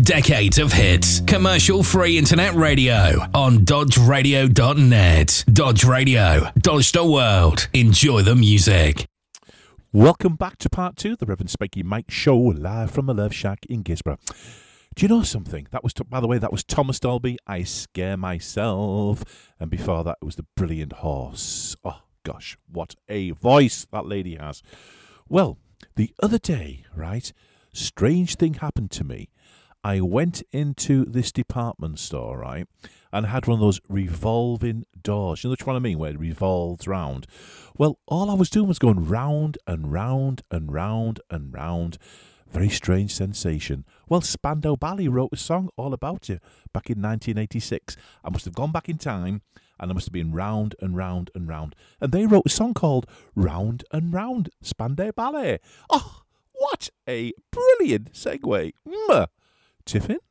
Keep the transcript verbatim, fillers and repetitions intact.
Decades of hits. Commercial-free internet radio on dodge radio dot net. Dodge Radio. Dodge the world. Enjoy the music. Welcome back to part two, the Reverend Spiky Mike Show, live from the Love Shack in Gisborough. Do you know something? That was, by the way, that was Thomas Dolby, I Scare Myself. And before that, it was The Brilliant Horse. Oh, gosh, what a voice that lady has. Well, the other day, right, strange thing happened to me. I went into this department store, right, and had one of those revolving doors. You know which one I mean, where it revolves round? Well, all I was doing was going round and round and round and round. Very strange sensation. Well, Spandau Ballet wrote a song all about it back in nineteen eighty-six. I must have gone back in time, and I must have been round and round and round. And they wrote a song called Round and Round, Spandau Ballet. Oh, what a brilliant segue. Mwah. Tiffin?